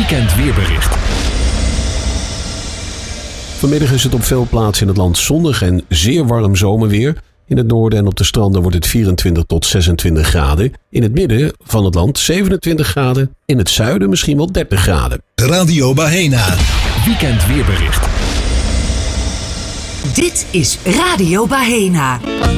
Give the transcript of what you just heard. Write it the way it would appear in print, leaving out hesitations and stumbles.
Weekend weerbericht. Vanmiddag is het op veel plaatsen in het land zonnig en zeer warm zomerweer. In het noorden en op de stranden wordt het 24 tot 26 graden. In het midden van het land 27 graden. In het zuiden misschien wel 30 graden. Radio Bahena. Weekend weerbericht. Dit is Radio Bahena.